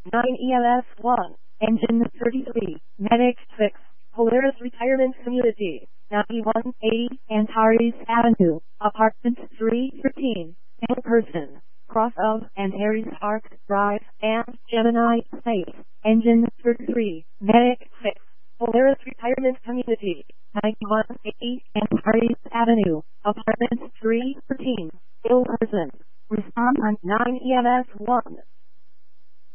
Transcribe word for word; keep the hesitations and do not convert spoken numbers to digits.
nine E M S one, Engine thirty-three, Medic six, Polaris Retirement Community, ninety-one eighty, Antares Avenue, Apartment three thirteen, Person, Cross of Antares Park Drive, and Gemini Space, Engine thirty-three, Medic six, Polaris Retirement Community, ninety-one eighty, Antares Avenue, Apartment three thirteen, Person. Respond on nine E M S one.